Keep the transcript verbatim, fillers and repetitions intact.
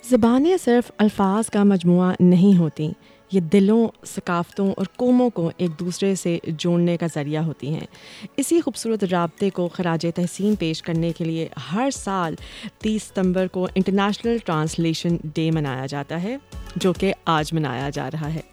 ज़बानें सिर्फ अल्फाज का मजमुआ नहीं होती, ये दिलों, सकाफ़तों और कौमों को एक दूसरे से जोड़ने का ज़रिया होती हैं। इसी खूबसूरत राब्ते को खराज तहसीन पेश करने के लिए हर साल तीस सितंबर को इंटरनेशनल ट्रांसलेशन डे मनाया जाता है, जो कि आज मनाया जा रहा है।